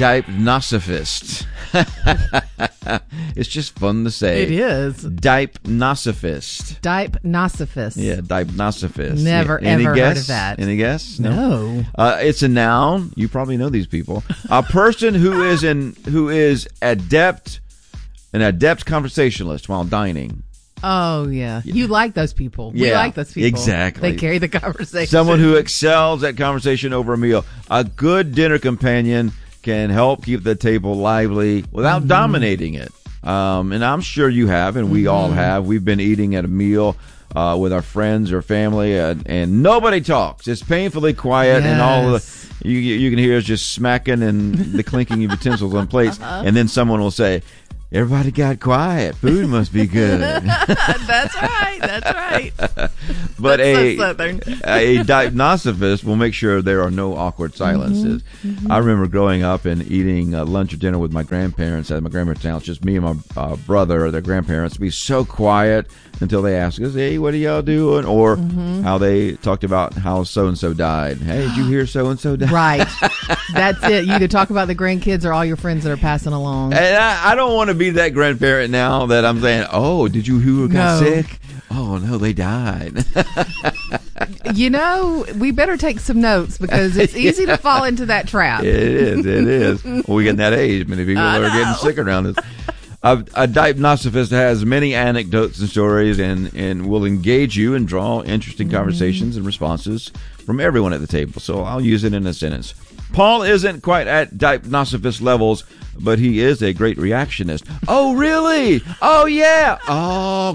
dipnosophist. It's just fun to say. It is. Dipnosophist. Dipnosophist. Yeah, dipnosophist. Never, Any ever guess? heard of that. Any guess? No. It's a noun. You probably know these people. A person who is an adept conversationalist while dining. Oh, yeah. You like those people. Yeah, we like those people. exactly. They carry the conversation. Someone who excels at conversation over a meal. A good dinner companion can help keep the table lively without dominating it. And I'm sure you have, and we all have. We've been eating at a meal with our friends or family, and nobody talks. It's painfully quiet, and all of the you can hear us just smacking and the clinking of utensils on plates, and then someone will say, "Everybody got quiet. Food must be good." That's right. That's right. But That's so Southern. a dipnosophist will make sure there are no awkward silences. I remember growing up and eating lunch or dinner with my grandparents at my grandparents' house, just me and my brother or their grandparents, be so quiet until they ask us, "Hey, what are y'all doing?" Or how they talked about how so-and-so died. "Hey, did you hear so-and-so died?" Right. That's it. You either talk about the grandkids or all your friends that are passing along. And I don't want to be that grandparent now that I'm saying, "Oh, did you who got sick? Oh, no, they died." We better take some notes because it's easy to fall into that trap. It is. Well, we're getting that age. Many people are getting sick around us. A dipnosophist has many anecdotes and stories and will engage you and draw interesting conversations and responses from everyone at the table. So I'll use it in a sentence. Paul isn't quite at dipnosophist levels, but he is a great reactionist. "Oh, really? Oh, yeah. Oh,